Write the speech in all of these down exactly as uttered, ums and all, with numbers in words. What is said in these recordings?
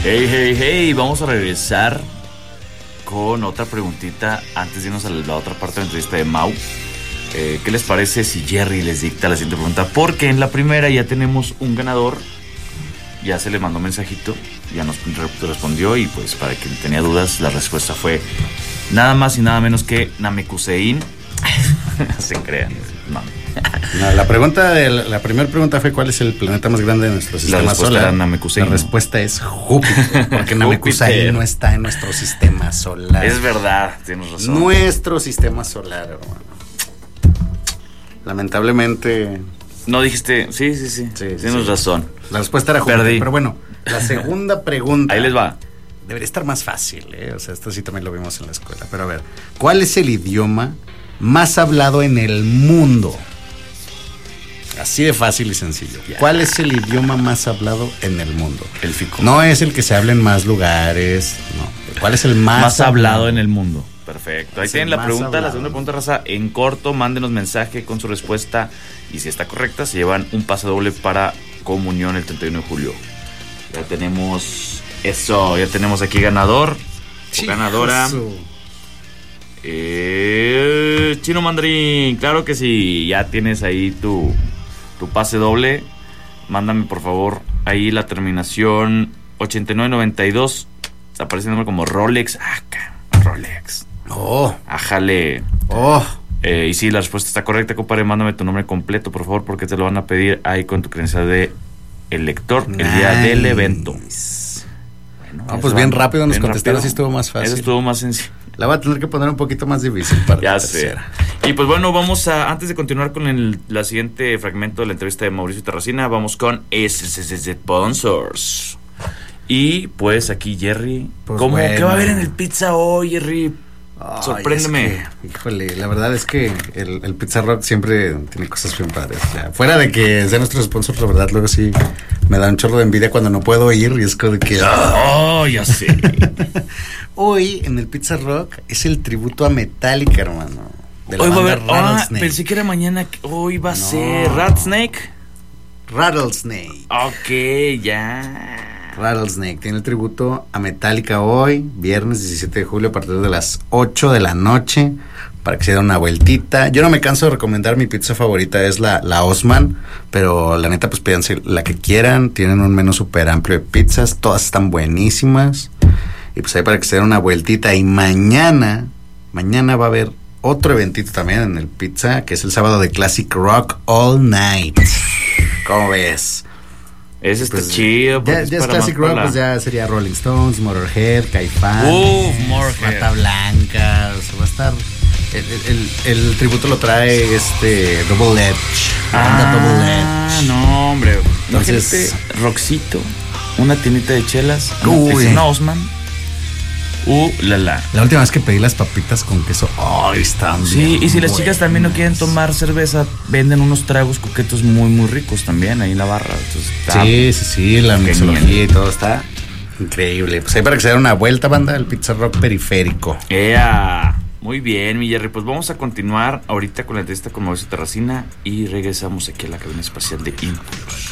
Hey, hey, hey, vamos a regresar con otra preguntita antes de irnos a la otra parte de la entrevista de Mau. Eh, ¿Qué les parece si Jerry les dicta la siguiente pregunta? Porque en la primera ya tenemos un ganador, ya se le mandó mensajito, ya nos respondió y pues para quien tenía dudas la respuesta fue nada más y nada menos que Namekusein. Se crean, no. No, la pregunta de la, la primera pregunta fue ¿cuál es el planeta más grande de nuestro sistema solar? La respuesta es Júpiter, porque Namekusein no está en nuestro sistema solar. Es verdad, tienes razón. Nuestro sistema solar, hermano. Lamentablemente. No dijiste, sí, sí, sí, sí tienes sí. razón. La respuesta era Júpiter. Perdí. Pero bueno, la segunda pregunta. Ahí les va. Debería estar más fácil, ¿eh? O sea, esto sí también lo vimos en la escuela. Pero a ver, ¿cuál es el idioma más hablado en el mundo? Así de fácil y sencillo. Yeah. ¿Cuál es el idioma más hablado en el mundo? El fico. No es el que se habla en más lugares, no. ¿Cuál es el más, más hablado, hablado en el mundo? Perfecto. Ahí tienen la pregunta, hablado. La segunda pregunta, raza. En corto, mándenos mensaje con su respuesta y si está correcta, se llevan un pase doble para comunión el treinta y uno de julio. Ya tenemos eso, ya tenemos aquí ganador o ganadora. Eh, Chino Mandarín, claro que sí, ya tienes ahí tu, tu pase doble. Mándame por favor ahí la terminación ochenta y nueve noventa y dos. Está apareciendo como Rolex. Ah, Rolex. Oh. Ájale. Oh. Eh, y sí, la respuesta está correcta, compadre. Mándame tu nombre completo, por favor, porque te lo van a pedir ahí con tu credencial de el lector nice. El día del evento. Bueno, ah, pues bien va, rápido nos bien contestaron, rápido. Sí estuvo más fácil. Eso estuvo más sencillo. La voy a tener que poner un poquito más difícil para ya la sé. tercera. Y pues bueno, vamos a, antes de continuar con el la siguiente fragmento de la entrevista de Mauricio Terracina, vamos con S S S Sponsors. Y pues aquí Jerry, pues ¿cómo bueno. ¿Qué va a haber en el pizza hoy, Jerry? Ay, sorpréndeme. Es que, híjole, la verdad es que el, el Pizza Rock siempre tiene cosas bien padres. O sea, fuera de que sea nuestro sponsor, la verdad, luego sí me da un chorro de envidia cuando no puedo ir y es como de que. ¡Oh, ya sé! Hoy en el Pizza Rock es el tributo a Metallica, hermano. De la hoy va a haber. Ah, pensé que era mañana. Hoy va a no. ser Rattlesnake. Rattlesnake. Ok, ya. Rattlesnake tiene el tributo a Metallica hoy, viernes diecisiete de julio, a partir de las ocho de la noche, para que se den una vueltita. Yo no me canso de recomendar, mi pizza favorita es la, la Osman, pero la neta, pues pídanse la que quieran. Tienen un menú súper amplio de pizzas, todas están buenísimas. Y pues ahí para que se den una vueltita. Y mañana, mañana va a haber otro eventito también en el Pizza, que es el sábado de Classic Rock All Night. ¿Cómo ves? Ese está pues, chido. Ya, ya es Classic Rock, la... pues ya sería Rolling Stones, Motorhead, Caifán, uh, Motorhead, Rata Blanca. O sea, va a estar. El, el, el, el tributo lo trae este Double Edge. Ah, Double Edge. No, hombre. Entonces, Roxito, una tinita de chelas, uy. una Osman. Uh, la la. La última vez que pedí las papitas con queso, ¡ay, oh, están sí, bien! Sí, y si las buenas. Chicas también no quieren tomar cerveza, venden unos tragos coquetos muy, muy ricos también ahí en la barra. Entonces, sí, sí, sí, la mixología y todo está increíble. Pues ahí para que se den una vuelta, banda, el Pizza Rock periférico. ¡Ea! Muy bien, mi Jerry. Pues vamos a continuar ahorita con la entrevista con Mauricio Terracina y regresamos aquí a la cabina espacial de Impulse.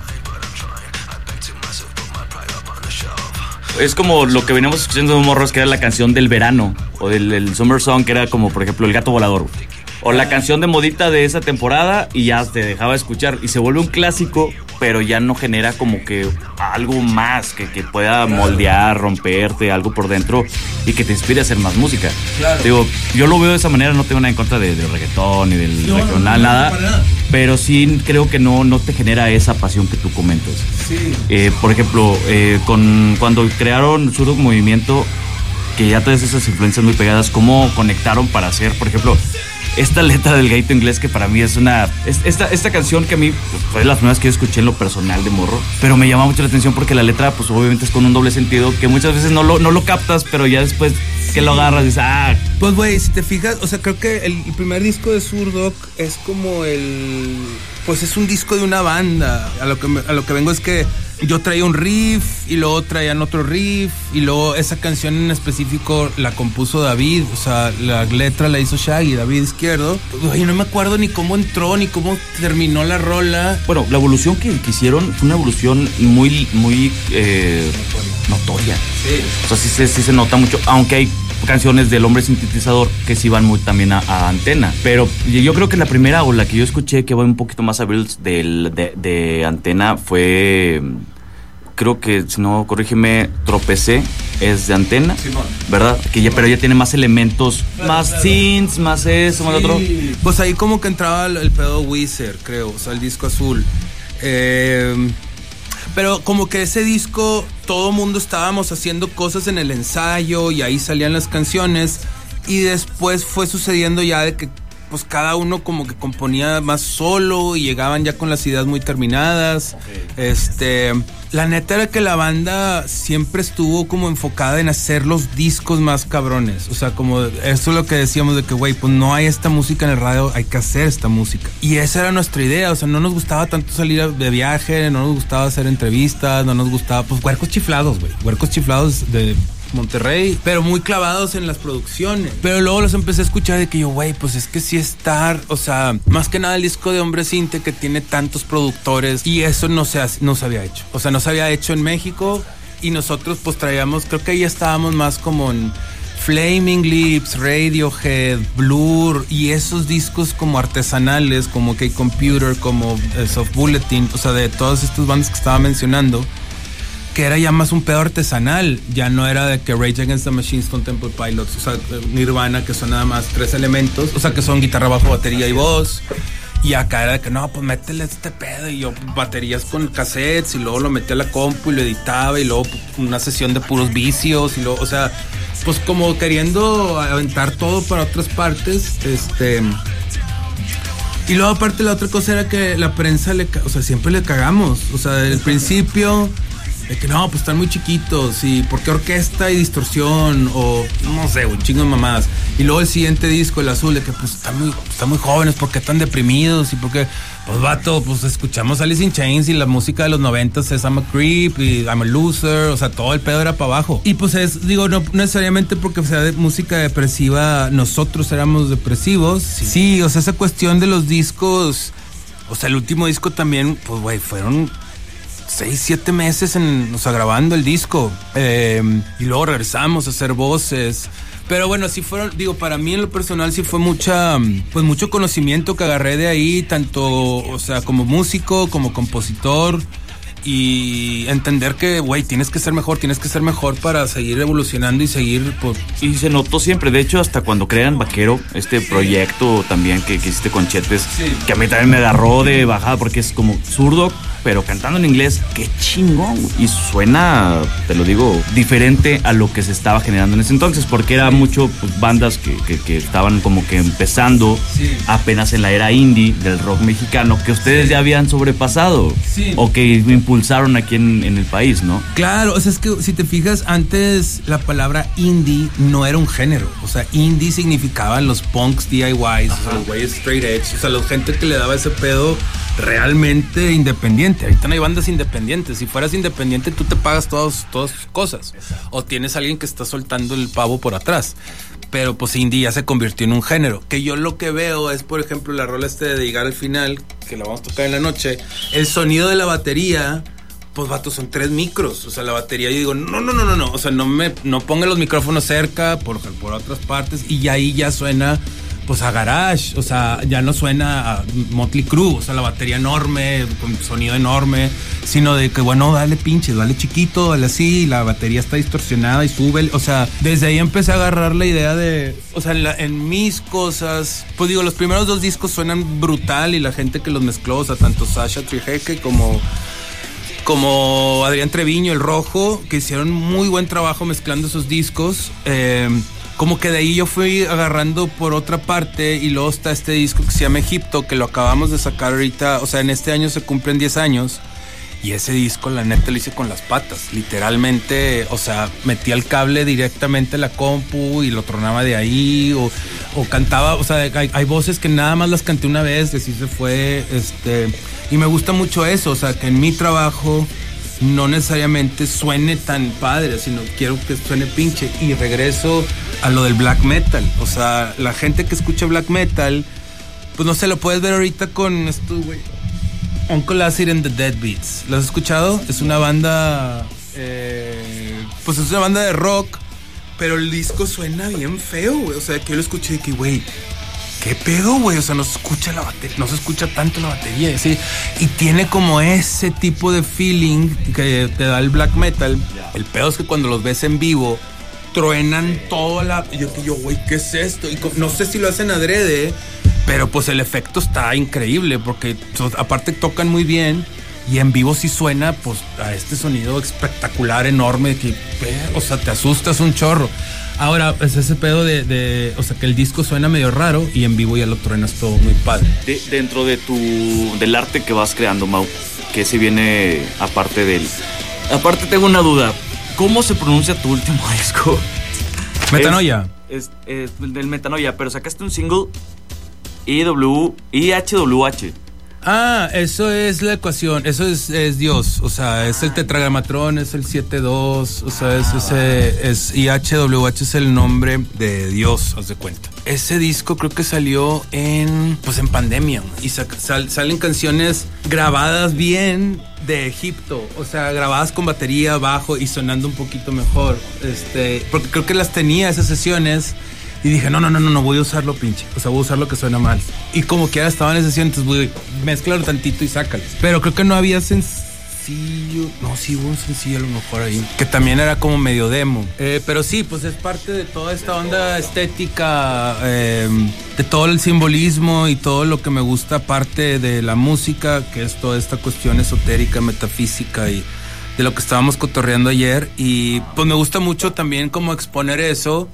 Es como lo que veníamos escuchando de Morros, que era la canción del verano, o del, del Summer Song, que era como, por ejemplo, El Gato Volador, o la canción de modita de esa temporada, y ya te dejaba de escuchar, y se vuelve un clásico, pero ya no genera como que algo más, que, que pueda moldear, romperte, algo por dentro, y que te inspire a hacer más música. Claro. Digo, yo lo veo de esa manera, no tengo nada en contra de, del reggaetón, ni del no, regional, no, no, nada, nada, pero sí creo que no, no te genera esa pasión que tú comentas. Sí. Eh, por ejemplo, eh, con cuando crearon Zurdo Movimiento, que ya todas esas influencias muy pegadas, ¿cómo conectaron para hacer, por ejemplo, esta letra del Gallito Inglés, que para mí es una... Es, esta, esta canción que a mí pues, fue de las primeras que yo escuché en lo personal de morro, pero me llama mucho la atención porque la letra pues obviamente es con un doble sentido que muchas veces no lo, no lo captas, pero ya después que lo agarras dices, ah... Pues güey, si te fijas, o sea, creo que el, el primer disco de Zurdok es como el... pues es un disco de una banda. A lo que, me, a lo que vengo es que yo traía un riff y luego traían otro riff y luego esa canción en específico la compuso David, o sea, la letra la hizo Shaggy, David Izquierdo. Oye, no me acuerdo ni cómo entró ni cómo terminó la rola. Bueno, la evolución que, que hicieron fue una evolución muy, muy eh, notoria. Sí. O sea, sí, sí, sí se nota mucho, aunque hay canciones del Hombre Sintetizador que sí van muy también a, a Antena. Pero yo creo que la primera o la que yo escuché que va un poquito más a Beatles del, de, de Antena fue, creo que, si no, corrígeme, Tropecé, es de Antena, Simón. ¿verdad? Que ya, pero ya tiene más elementos, claro, más claro. synths, más eso, sí. más otro. Pues ahí como que entraba el, el pedo Wizard, creo, o sea, el disco azul. Eh... Pero como que ese disco, todo mundo estábamos haciendo cosas en el ensayo y ahí salían las canciones y después fue sucediendo ya de que pues cada uno como que componía más solo y llegaban ya con las ideas muy terminadas. Okay. Este, la neta era que la banda siempre estuvo como enfocada en hacer los discos más cabrones. O sea, como eso es lo que decíamos de que, güey, pues no hay esta música en el radio, hay que hacer esta música. Y esa era nuestra idea, o sea, no nos gustaba tanto salir de viaje, no nos gustaba hacer entrevistas, no nos gustaba, pues, huercos chiflados, güey. Huercos chiflados de Monterrey, pero muy clavados en las producciones. Pero luego los empecé a escuchar de que yo, güey, pues es que sí estar, o sea, más que nada el disco de Hombre Sinte que tiene tantos productores y eso no se, no se había hecho. O sea, no se había hecho en México y nosotros pues traíamos, creo que ahí estábamos más como en Flaming Lips, Radiohead, Blur y esos discos como artesanales, como K-Computer, como eh, Soft Bulletin, o sea, de todas estas bandas que estaba mencionando, que era ya más un pedo artesanal, ya no era de que Rage Against the Machine, Stone Temple Pilots, o sea, Nirvana, que son nada más tres elementos, o sea, que son guitarra, bajo, batería y voz, y acá era de que no, pues métele este pedo, y yo baterías con cassettes, y luego lo metí a la compu y lo editaba, y luego una sesión de puros vicios, y luego, o sea, pues como queriendo aventar todo para otras partes, este... Y luego aparte la otra cosa era que la prensa, le, o sea, siempre le cagamos, o sea, desde el principio... De que no, pues están muy chiquitos y ¿por qué orquesta y distorsión? O no sé, un chingo de mamadas. Y luego el siguiente disco, el azul, de que pues están muy, están muy jóvenes, ¿por qué están deprimidos? Y porque, pues vato, pues escuchamos Alice in Chains y la música de los noventas es I'm a Creep y I'm a Loser, o sea, todo el pedo era para abajo. Y pues es, digo, no necesariamente porque sea de música depresiva, nosotros éramos depresivos. Sí, sí, o sea, esa cuestión de los discos, o sea, el último disco también, pues güey, fueron... seis, siete meses en, o sea, grabando el disco eh, y luego regresamos a hacer voces, pero bueno, sí fueron, digo, para mí en lo personal sí fue mucha, pues mucho conocimiento que agarré de ahí, tanto, o sea, como músico, como compositor, y entender que, güey, tienes que ser mejor, tienes que ser mejor para seguir evolucionando y seguir, pues... Y se notó siempre, de hecho, hasta cuando crean Vaquero, este sí. proyecto también que, que hiciste con Chetes, sí. que a mí también me agarró de bajada porque es como zurdo, pero cantando en inglés, qué chingón. Y suena, te lo digo, diferente a lo que se estaba generando en ese entonces, porque era mucho pues, bandas que, que, que estaban como que empezando sí. apenas en la era indie del rock mexicano, que ustedes sí. ya habían sobrepasado sí. o que impulsaron aquí en, en el país, ¿no? Claro, o sea, es que si te fijas, antes la palabra indie no era un género. O sea, indie significaban los punks D I Ys, o sea, los güeyes straight edge, o sea, la gente que le daba ese pedo realmente independiente. Ahorita no hay bandas independientes. Si fueras independiente, tú te pagas todas todas tus cosas. Exacto. O tienes a alguien que está soltando el pavo por atrás. Pero pues indie ya se convirtió en un género. Que yo lo que veo es, por ejemplo, la rola este de llegar al final, que la vamos a tocar en la noche. El sonido de la batería, pues vato, son tres micros. O sea, la batería, yo digo, no, no, no, no, no. O sea, no me no ponga los micrófonos cerca por, por otras partes. Y ahí ya suena pues a garage, o sea, ya no suena a Motley Crue, o sea, la batería enorme, con sonido enorme, sino de que, bueno, dale pinches, dale chiquito, dale así, la batería está distorsionada y sube, o sea, desde ahí empecé a agarrar la idea de, o sea, en, la, en mis cosas, pues digo, los primeros dos discos suenan brutal y la gente que los mezcló, o sea, tanto Sasha Trijeque como... como Adrián Treviño, el Rojo, que hicieron muy buen trabajo mezclando esos discos, eh... como que de ahí yo fui agarrando por otra parte y luego está este disco que se llama Egipto, que lo acabamos de sacar ahorita, o sea, en este año se cumplen diez años y ese disco la neta lo hice con las patas, literalmente, o sea, metí el cable directamente a la compu y lo tronaba de ahí, o, o cantaba, o sea, hay, hay voces que nada más las canté una vez, y así se fue, este, y me gusta mucho eso, o sea, que en mi trabajo no necesariamente suene tan padre, sino quiero que suene pinche, y regreso a lo del black metal, o sea, la gente que escucha black metal, pues no sé, lo puedes ver ahorita con esto, güey, Uncle Acid and the Deadbeats, ¿lo has escuchado? Es una banda, eh, pues es una banda de rock, pero el disco suena bien feo, güey. O sea, que yo lo escuché y que, güey, ¿qué pedo, güey? O sea, no se escucha la batería, no se escucha tanto la batería, ¿sí? Y tiene como ese tipo de feeling que te da el black metal. El pedo es que cuando los ves en vivo, truenan toda la... Y yo, yo güey, ¿qué es esto? Y no sé si lo hacen adrede, pero pues el efecto está increíble, porque aparte tocan muy bien. Y en vivo sí suena, pues, a este sonido espectacular, enorme, que, o sea, te asustas un chorro. Ahora, es ese pedo de, de, o sea, que el disco suena medio raro y en vivo ya lo truenas todo muy padre. De, dentro de tu, del arte que vas creando, Mau, que se viene aparte del... Aparte tengo una duda, ¿cómo se pronuncia tu último disco? Metanoia. Es, es, es del Metanoia, pero sacaste un single I W I H W H. Ah, eso es la ecuación, eso es, es Dios, o sea, es el tetragramatrón, es el siete dos, o sea, es ese, es I H W H es el nombre de Dios, haz de cuenta. Ese disco creo que salió en, pues en pandemia, y sal, sal, salen canciones grabadas bien de Egipto, o sea, grabadas con batería, bajo y sonando un poquito mejor, este, porque creo que las tenía esas sesiones. Y dije, no, no, no, no, no, voy a usarlo, pinche. O sea, voy a usar lo que suena mal. Y como que ya estaba en esa sesión, entonces voy a mezclarlo tantito y sácalo. Pero creo que no había sencillo. No, sí hubo un sencillo a lo mejor ahí. Que también era como medio demo. Eh, pero sí, pues es parte de toda esta onda estética, eh, de todo el simbolismo y todo lo que me gusta, aparte de la música, que es toda esta cuestión esotérica, metafísica y de lo que estábamos cotorreando ayer. Y pues me gusta mucho también como exponer eso.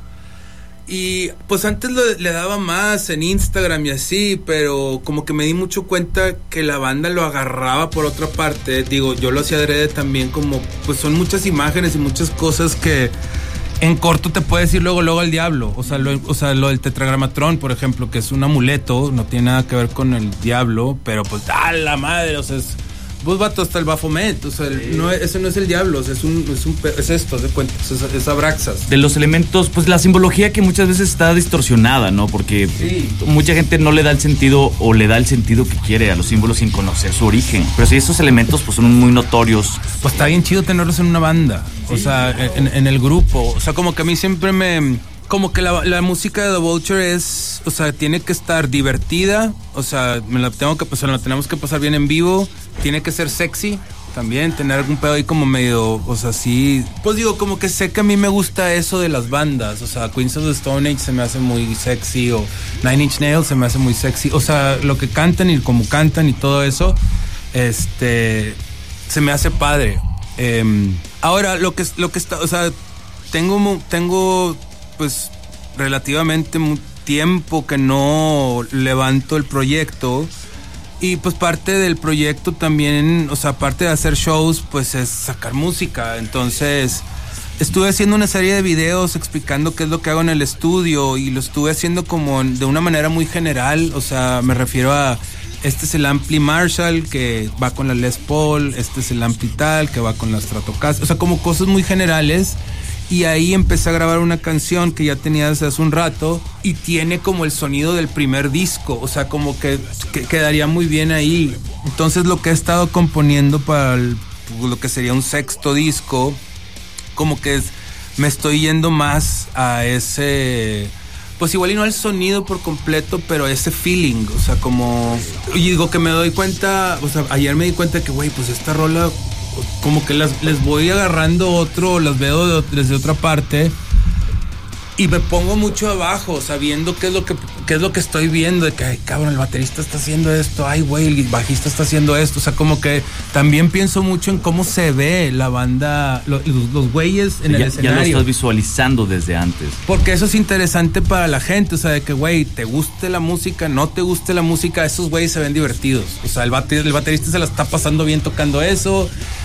Y pues antes lo, le daba más en Instagram y así, pero como que me di mucho cuenta que la banda lo agarraba por otra parte. Digo, yo lo hacía adrede también, como pues son muchas imágenes y muchas cosas que en corto te puede decir luego luego el diablo. O sea, lo, o sea, lo del tetragramatrón, por ejemplo, que es un amuleto, no tiene nada que ver con el diablo, pero pues ¡a la madre! O sea, es... Pues vato, hasta el Baphomet, o sea, el, sí. no, eso no es el diablo, o sea, es un, es un, es esto, de cuenta, es, es Abraxas. De los elementos, pues la simbología que muchas veces está distorsionada, ¿no? Porque sí. mucha gente no le da el sentido o le da el sentido que quiere a los símbolos sin conocer su origen. Pero sí, esos elementos pues son muy notorios. Pues está bien chido tenerlos en una banda, sí, o sea, en, en el grupo, o sea, como que a mí siempre me... Como que la, la música de The Vulture es, o sea, tiene que estar divertida, o sea, me la tengo que pasar, la tenemos que pasar bien en vivo, tiene que ser sexy también, tener algún pedo ahí como medio, o sea, sí, pues digo, como que sé que a mí me gusta eso de las bandas, o sea, Queens of the Stone Age se me hace muy sexy, o Nine Inch Nails se me hace muy sexy, o sea, lo que cantan y como cantan y todo eso, este, se me hace padre. Eh, ahora, lo que, lo que está, o sea, tengo, tengo... pues relativamente mucho tiempo que no levanto el proyecto y pues parte del proyecto también, o sea, aparte de hacer shows, pues es sacar música. Entonces estuve haciendo una serie de videos explicando qué es lo que hago en el estudio y lo estuve haciendo como de una manera muy general, o sea, me refiero a este es el ampli Marshall que va con la Les Paul, este es el ampli tal que va con la Stratocaster, o sea, como cosas muy generales. Y ahí empecé a grabar una canción que ya tenía desde hace un rato y tiene como el sonido del primer disco, o sea, como que, que quedaría muy bien ahí. Entonces lo que he estado componiendo para el, lo que sería un sexto disco, como que es, me estoy yendo más a ese, pues igual y no al sonido por completo, pero ese feeling, o sea, como, y digo que me doy cuenta, o sea, ayer me di cuenta que, güey, pues esta rola... como que las, les voy agarrando otro, las veo de, desde otra parte y me pongo mucho abajo sabiendo qué es lo que qué es lo que estoy viendo, de que ay cabrón, el baterista está haciendo esto, ay güey, el bajista está haciendo esto, o sea, como que también pienso mucho en cómo se ve la banda, los, los güeyes en ya, el escenario. Ya lo estás visualizando desde antes. Porque eso es interesante para la gente, o sea, de que güey, te guste la música, no te guste la música, esos güeyes se ven divertidos, o sea, el, bater, el baterista se la está pasando bien tocando eso.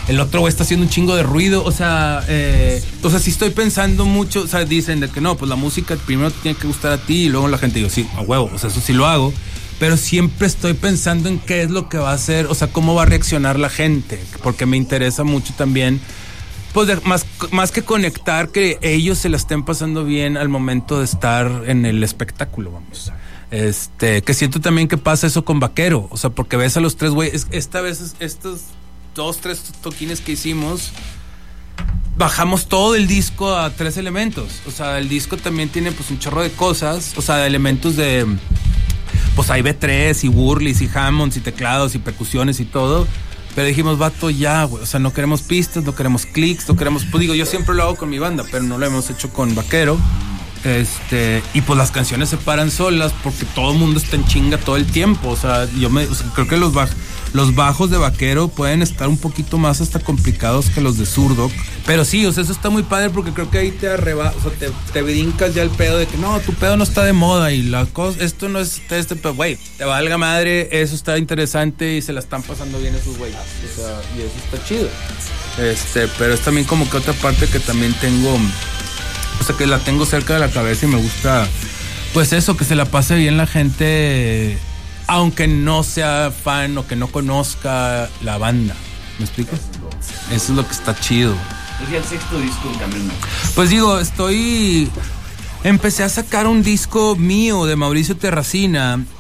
el otro güey está haciendo un chingo de ruido, o sea, eh, o sea, sí estoy pensando mucho, o sea, dicen de que no, pues la música primero te tiene que gustar a ti y luego la gente, digo, sí, a huevo, o sea, eso sí lo hago, pero siempre estoy pensando en qué es lo que va a hacer, o sea, cómo va a reaccionar la gente, porque me interesa mucho también, pues de, más, más que conectar, que ellos se la estén pasando bien al momento de estar en el espectáculo, vamos. Este, que siento también que pasa eso con Vaquero, o sea, porque ves a los tres güeyes, esta vez estos dos, tres toquines que hicimos, bajamos todo el disco a tres elementos, o sea, el disco también tiene pues un chorro de cosas, o sea, de elementos de, pues hay B tres y Burleys y Hammonds y teclados y percusiones y todo, pero dijimos, vato, ya, güey, o sea, no queremos pistas, no queremos clics, no queremos, pues digo, yo siempre lo hago con mi banda, pero no lo hemos hecho con Vaquero. Este, y pues las canciones se paran solas porque todo el mundo está en chinga todo el tiempo. O sea, yo me, o sea, creo que los, baj, los bajos de Vaquero pueden estar un poquito más hasta complicados que los de Zurdok. Pero sí, o sea, eso está muy padre porque creo que ahí te arreba, o sea, te, te brincas ya el pedo de que no, tu pedo no está de moda y la cosa, esto no es este pedo, güey, te valga madre, eso está interesante y se la están pasando bien esos güeyes. O sea, y eso está chido. Este, pero es también como que otra parte que también tengo. O sea, que la tengo cerca de la cabeza y me gusta, pues eso, que se la pase bien la gente, aunque no sea fan o que no conozca la banda. ¿Me explico? Eso es lo que está chido. Es el sexto disco en camino. Pues digo, estoy... Empecé a sacar un disco mío de Mauricio Terracina